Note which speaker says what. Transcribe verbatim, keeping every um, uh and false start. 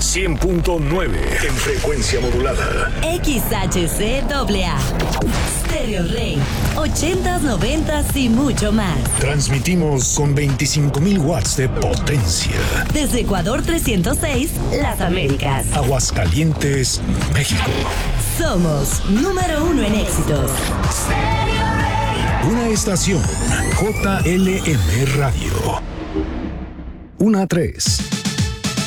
Speaker 1: cien punto nueve en frecuencia modulada.
Speaker 2: X H C A A. Stereo Rey. ochentas, noventas y mucho más.
Speaker 1: Transmitimos con veinticinco mil watts de potencia.
Speaker 2: Desde Ecuador trescientos seis, Las Américas.
Speaker 1: Aguascalientes, México.
Speaker 2: Somos número uno en éxitos.
Speaker 1: Una estación J L M Radio. Una tres.